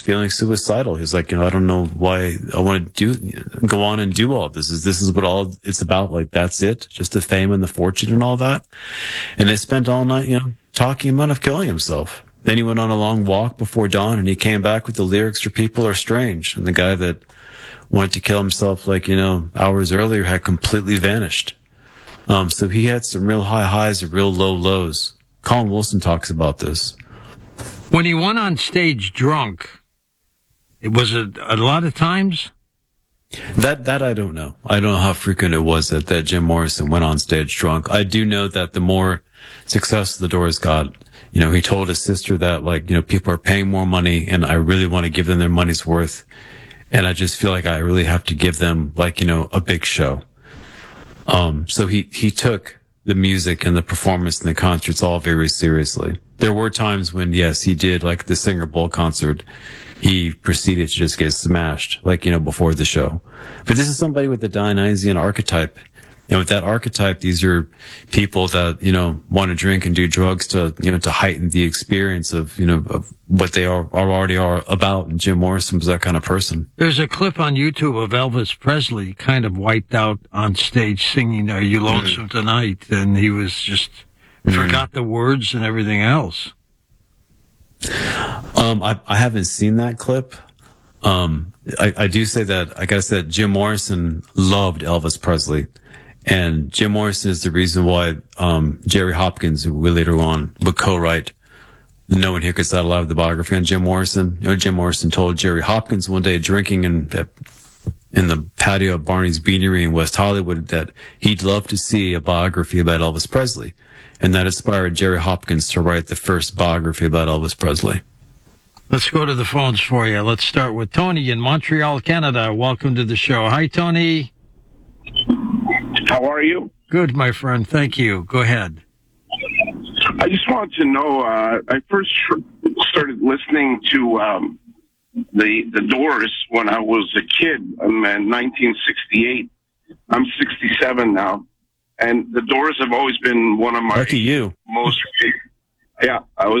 feeling suicidal. He's like, I don't know why I want to go on and do all this. This is what all it's about. Like, that's it. Just the fame and the fortune and all that. And they spent all night, talking him out of killing himself. Then he went on a long walk before dawn, and he came back with the lyrics for People Are Strange. And the guy that wanted to kill himself, hours earlier had completely vanished. So he had some real high highs and real low lows. Colin Wilson talks about this. When he went on stage drunk, was it a lot of times? That I don't know. I don't know how frequent it was that Jim Morrison went on stage drunk. I do know that the more success the Doors got, he told his sister that, people are paying more money and I really want to give them their money's worth. And I just feel like I really have to give them a big show. So he took the music and the performance and the concerts all very seriously. There were times when, yes, he did, like the Singer Bowl concert, he proceeded to just get smashed, before the show. But this is somebody with the Dionysian archetype. With that archetype, these are people that, want to drink and do drugs to heighten the experience of what they already are about. And Jim Morrison was that kind of person. There's a clip on YouTube of Elvis Presley kind of wiped out on stage singing Are You Lonesome Tonight? And he was just forgot the words and everything else. I haven't seen that clip. I do say that, like I said, Jim Morrison loved Elvis Presley. And Jim Morrison is the reason why Jerry Hopkins, who we later on would co-write No One Here Could Settle Out of the biography on Jim Morrison. Jim Morrison told Jerry Hopkins one day drinking in the patio of Barney's Beanery in West Hollywood that he'd love to see a biography about Elvis Presley. And that inspired Jerry Hopkins to write the first biography about Elvis Presley. Let's go to the phones for you. Let's start with Tony in Montreal, Canada. Welcome to the show. Hi, Tony. How are you? Good, my friend. Thank you. Go ahead. I just wanted to know, I first started listening to the Doors when I was a kid in 1968. I'm 67 now. And the Doors have always been one of my Lucky you. most... Yeah,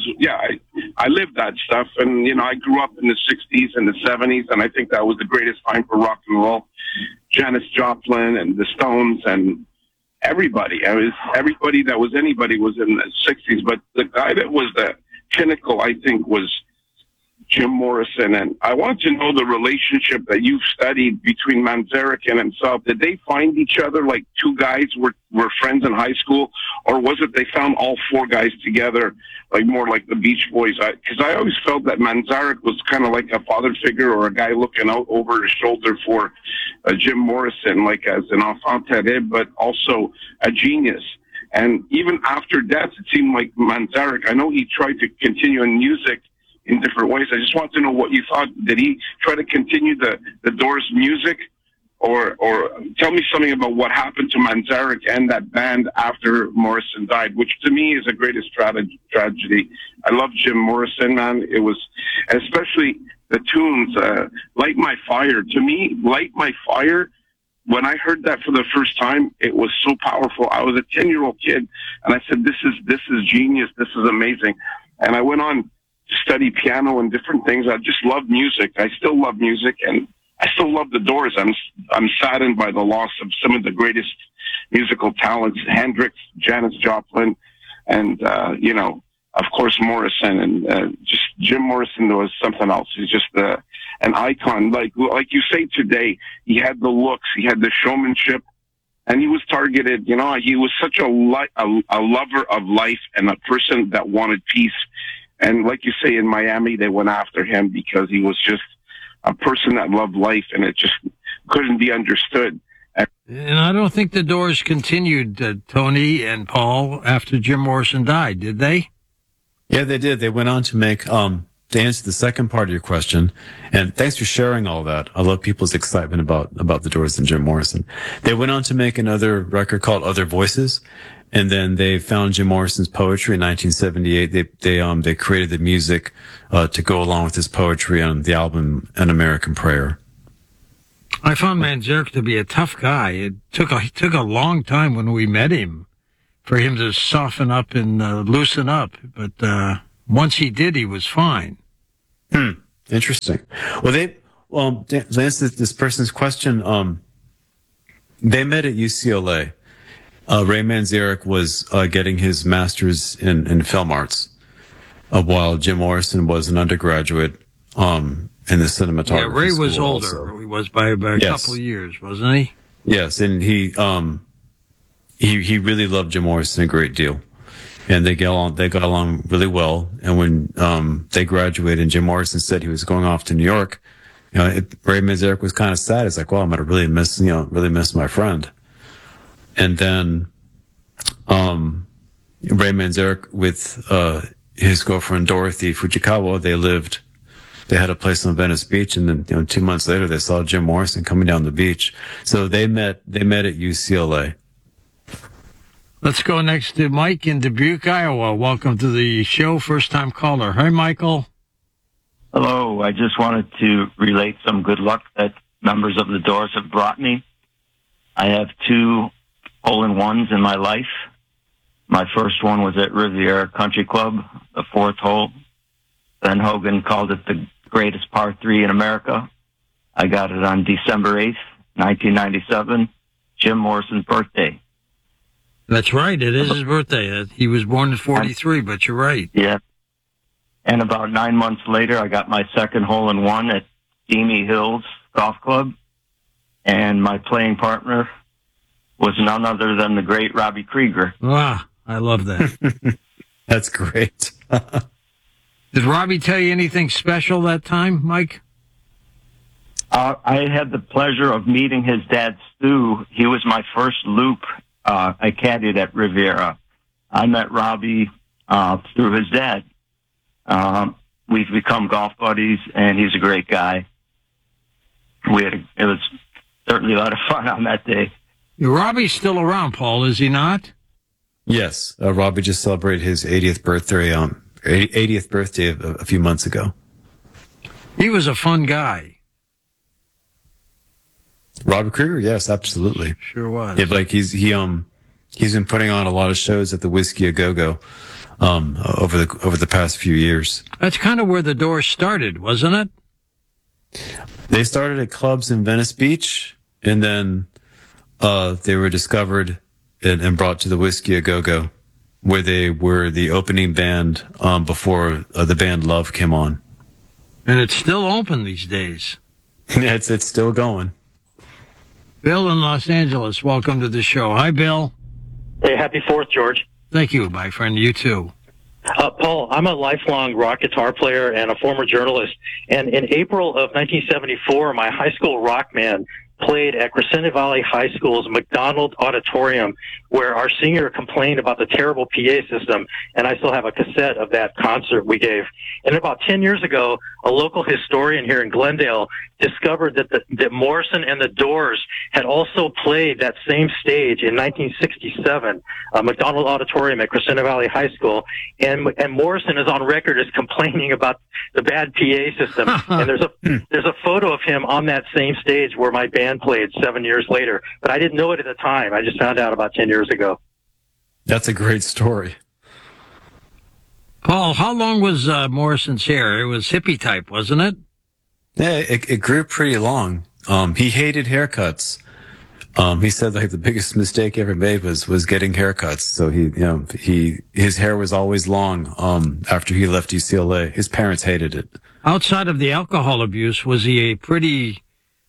I lived that stuff. And, I grew up in the 60s and the 70s, and I think that was the greatest time for rock and roll. Janis Joplin and the Stones and everybody. Everybody that was anybody was in the 60s. But the guy that was the pinnacle, I think, was Jim Morrison. And I want to know the relationship that you've studied between Manzarek and himself. Did they find each other like two guys were friends in high school? Or was it they found all four guys together, like more like the Beach Boys? Because I always felt that Manzarek was kind of like a father figure or a guy looking out over his shoulder for Jim Morrison, like as an enfant terrible, but also a genius. And even after death, it seemed like Manzarek, I know he tried to continue in music in different ways. I just want to know what you thought. Did he try to continue the Doors music? Or tell me something about what happened to Manzarek and that band after Morrison died, which to me is the greatest tragedy. I love Jim Morrison, man. It was, especially the tunes, Light My Fire. To me, Light My Fire, when I heard that for the first time, it was so powerful. I was a 10-year-old kid, and I said, this is genius. This is amazing. And I went on to study piano and different things. I just love music. I still love music, and I still love the Doors. I'm saddened by the loss of some of the greatest musical talents, Hendrix, Janis Joplin, and, of course, Morrison. And just Jim Morrison was something else. He's just an icon. Like you say today, he had the looks, he had the showmanship, and he was targeted. He was such a lover of life and a person that wanted peace. And like you say, in Miami, they went after him because he was just a person that loved life, and it just couldn't be understood. And I don't think the Doors continued, Tony and Paul, after Jim Morrison died, did they? Yeah, they did. They went on to make, to answer the second part of your question, and thanks for sharing all that. I love people's excitement about the Doors and Jim Morrison. They went on to make another record called Other Voices, and then they found Jim Morrison's poetry in 1978. They created the music to go along with his poetry on the album An American Prayer. I found Manzarek to be a tough guy. It took a long time when we met him for him to soften up and loosen up. But once he did, he was fine. Interesting. Well, to answer this person's question, they met at UCLA. Ray Manzarek was getting his master's in film arts, while Jim Morrison was an undergraduate in the cinematography. Yeah, Ray was school older. also. He was by a Yes. couple of years, wasn't he? Yes, and he really loved Jim Morrison a great deal, and they got along really well. And when they graduated, and Jim Morrison said he was going off to New York, Ray Manzarek was kind of sad. He's like, "Well, I'm gonna really miss my friend." And then Ray Manzarek with his girlfriend Dorothy Fujikawa, they had a place on Venice Beach, and then 2 months later they saw Jim Morrison coming down the beach. So they met at UCLA. Let's go next to Mike in Dubuque, Iowa. Welcome to the show, first time caller. Hi, Michael. Hello. I just wanted to relate some good luck that members of the Doors have brought me. I have 2 hole-in-ones in my life. My first one was at Riviera Country Club, the 4th hole. Ben Hogan called it the greatest par 3 in America. I got it on December 8th, 1997, Jim Morrison's birthday. That's right. It is his birthday. He was born in 43, but you're right. Yeah. And about 9 months later, I got my second hole-in-one at Deemy Hills Golf Club. And my playing partner was none other than the great Robbie Krieger. Ah, I love that. That's great. Did Robbie tell you anything special that time, Mike? I had the pleasure of meeting his dad, Stu. He was my first loop. I caddied at Riviera. I met Robbie through his dad. We've become golf buddies, and he's a great guy. It was certainly a lot of fun on that day. Robbie's still around, Paul, is he not? Yes, Robbie just celebrated his 80th birthday. 80th birthday a few months ago. He was a fun guy. Robbie Krieger, yes, absolutely. Sure was. Yeah, like he's been putting on a lot of shows at the Whiskey A Go Go over the past few years. That's kind of where the Doors started, wasn't it? They started at clubs in Venice Beach, and then they were discovered and brought to the Whiskey A Go Go, where they were the opening band before the band Love came on. And it's still open these days. Yeah, it's still going. Bill in Los Angeles, welcome to the show. Hi, Bill. Hey, happy 4th, George. Thank you, my friend. You too. Paul, I'm a lifelong rock guitar player and a former journalist. And in April of 1974, my high school rock band played at Crescenta Valley High School's McDonald Auditorium, where our singer complained about the terrible PA system, and I still have a cassette of that concert we gave. And about 10 years ago, a local historian here in Glendale discovered that Morrison and the Doors had also played that same stage in 1967, McDonald Auditorium at Crescenta Valley High School, and Morrison is on record as complaining about the bad PA system. And there's a photo of him on that same stage where my band played 7 years later, but I didn't know it at the time. I just found out about 10 years ago. That's a great story. Paul, how long was Morrison's hair? It was hippie type, wasn't it? Yeah, it grew pretty long. He hated haircuts. He said like the biggest mistake he ever made was getting haircuts. So his hair was always long. After he left UCLA, his parents hated it. Outside of the alcohol abuse, was he a pretty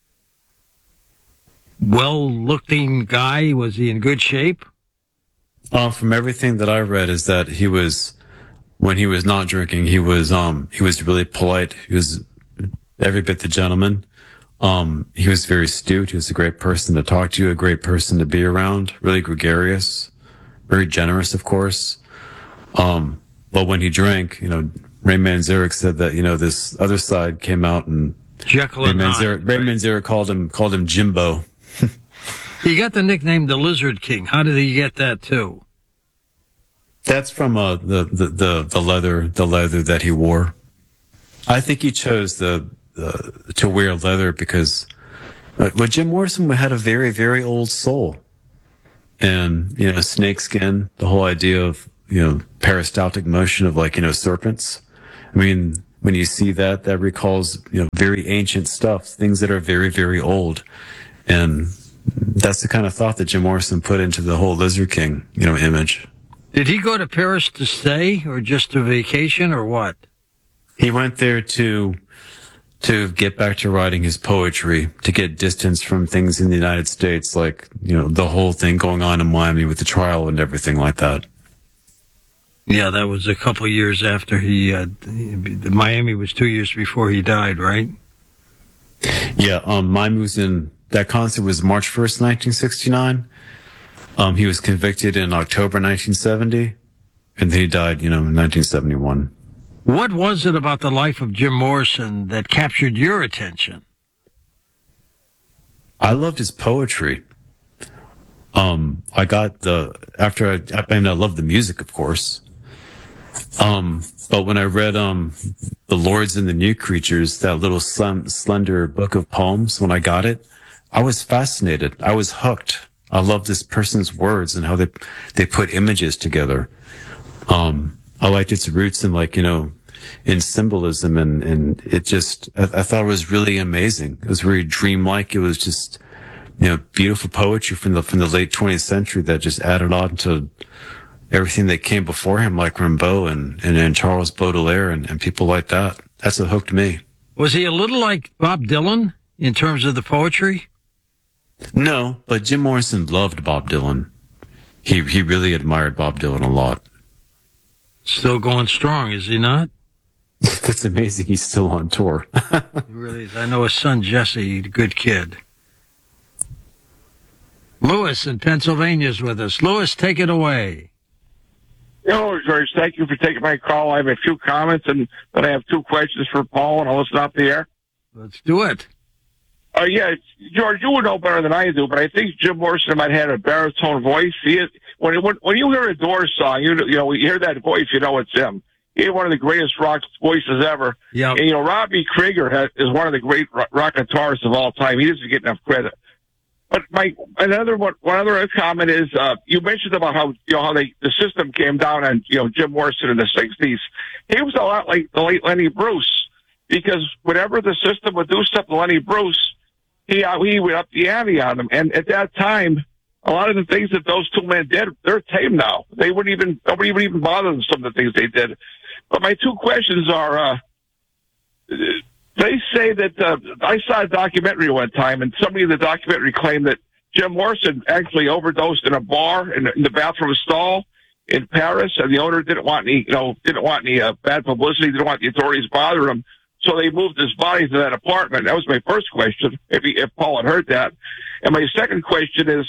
well-looking guy? Was he in good shape? From everything that I read, is that he was, when he was not drinking, he was really polite. He was every bit the gentleman. He was very astute. He was a great person to talk to, a great person to be around, really gregarious, very generous, of course. But when he drank, Ray Manzarek said that, this other side came out, and Jekyll Ray and Hyde. Manzarek called him Jimbo. He got the nickname the Lizard King. How did he get that too? That's from the leather that he wore. I think he chose to wear leather because Jim Morrison had a very, very old soul, and snakeskin, the whole idea of peristaltic motion of serpents. I mean, when you see that, that recalls, very ancient stuff, things that are very, very old. And that's the kind of thought that Jim Morrison put into the whole Lizard King, image. Did he go to Paris to stay or just to vacation or what? He went there to get back to writing his poetry, to get distance from things in the United States, like, the whole thing going on in Miami with the trial and everything like that. Yeah, that was a couple of years after Miami was 2 years before he died, right? Yeah, Miami was that concert was March 1st, 1969. He was convicted in October 1970, and then he died, in 1971. What was it about the life of Jim Morrison that captured your attention? I loved his poetry. I loved the music, of course. But when I read The Lords and the New Creatures, that little slender book of poems, when I got it, I was fascinated. I was hooked. I loved this person's words and how they put images together. I liked its roots in in symbolism, and it just, I thought it was really amazing. It was very dreamlike. It was just, beautiful poetry from the late 20th century that just added on to everything that came before him, like Rimbaud and Charles Baudelaire and people like that. That's what hooked me. Was he a little like Bob Dylan in terms of the poetry? No, but Jim Morrison loved Bob Dylan. He really admired Bob Dylan a lot. Still going strong, is he not? That's amazing. He's still on tour. He really is. I know his son, Jesse, a good kid. Lewis in Pennsylvania is with us. Lewis, take it away. Hello, George. Thank you for taking my call. I have a few comments, and then I have two questions for Paul, and I'll listen off the air. Let's do it. Yeah, George, you would know better than I do, but I think Jim Morrison might have had a baritone voice. When you hear a Doors song, you hear that voice, you know it's him. He had one of the greatest rock voices ever. Yep. And, Robbie Krieger is one of the great rock guitarists of all time. He doesn't get enough credit. But one other comment is, you mentioned about how the system came down on, Jim Morrison in the 60s. He was a lot like the late Lenny Bruce, because whenever the system would do stuff to Lenny Bruce, he would up the ante on them. And at that time, a lot of the things that those two men did, they're tame now. Nobody would even bother them, some of the things they did. But my two questions are, they say that, I saw a documentary one time, and somebody in the documentary claimed that Jim Morrison actually overdosed in a bar in the bathroom stall in Paris, and the owner didn't want any bad publicity, didn't want the authorities bothering him. So they moved his body to that apartment. That was my first question, if Paul had heard that. And my second question is,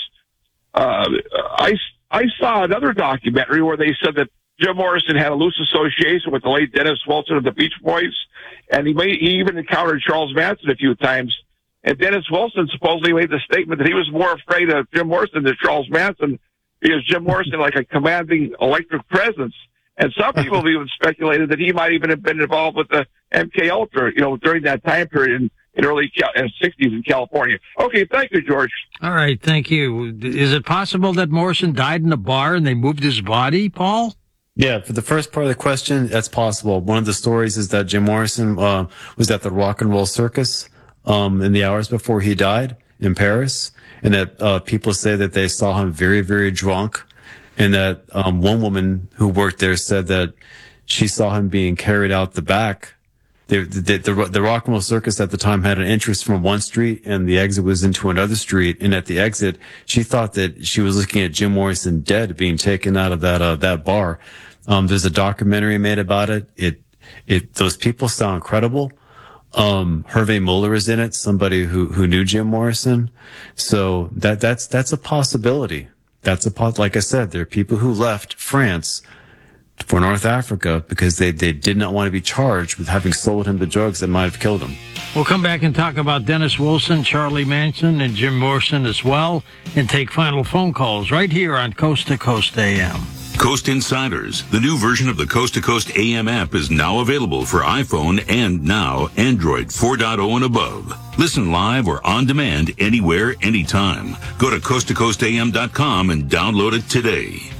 I saw another documentary where they said that Jim Morrison had a loose association with the late Dennis Wilson of the Beach Boys, and he even encountered Charles Manson a few times. And Dennis Wilson supposedly made the statement that he was more afraid of Jim Morrison than Charles Manson, because Jim Morrison had like a commanding electric presence. And some people have even speculated that he might even have been involved with the MK Ultra, during that time period in early 60s in California. Okay, thank you, George. All right, thank you. Is it possible that Morrison died in a bar and they moved his body, Paul? Yeah, for the first part of the question, that's possible. One of the stories is that Jim Morrison was at the Rock and Roll Circus in the hours before he died in Paris, and that people say that they saw him very, very drunk, and that one woman who worked there said that she saw him being carried out the back. The Rock and Roll Circus at the time had an entrance from one street, and the exit was into another street. And at the exit, she thought that she was looking at Jim Morrison dead, being taken out of that bar. There's a documentary made about it. Those people sound credible. Hervé Muller is in it, somebody who knew Jim Morrison. So that's a possibility. Like I said, there are people who left France for North Africa because they did not want to be charged with having sold him the drugs that might have killed him. We'll come back and talk about Dennis Wilson, Charlie Manson, and Jim Morrison as well, and take final phone calls right here on Coast to Coast AM. Coast Insiders, the new version of the Coast to Coast AM app, is now available for iPhone and now Android 4.0 and above. Listen live or on demand anywhere, anytime. Go to coasttocoastam.com and download it today.